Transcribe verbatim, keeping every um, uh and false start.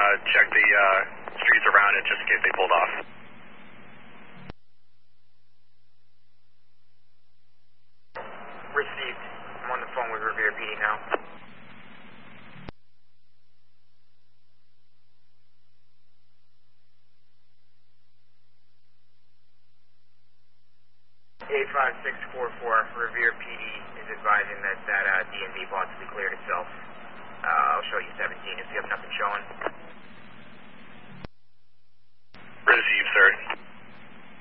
uh, check the uh, streets around it just in case they pulled off. Received. I'm on the phone with Revere P D now. eight five six four four, Revere P D is advising that that uh, D and D possibly cleared itself. Uh, I'll show you seventeen if you have nothing showing. Received, sir.